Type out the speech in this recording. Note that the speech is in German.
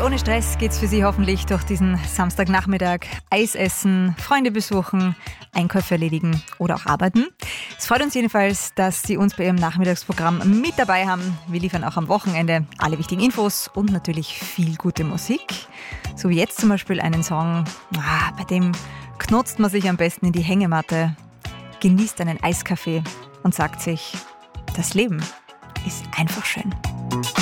ohne Stress geht's für Sie hoffentlich durch diesen Samstagnachmittag. Eis essen, Freunde besuchen, Einkäufe erledigen oder auch arbeiten. Es freut uns jedenfalls, dass Sie uns bei Ihrem Nachmittagsprogramm mit dabei haben. Wir liefern auch am Wochenende alle wichtigen Infos und natürlich viel gute Musik. So wie jetzt zum Beispiel einen Song, bei dem knotzt man sich am besten in die Hängematte, genießt einen Eiskaffee und sagt sich, das Leben ist einfach schön.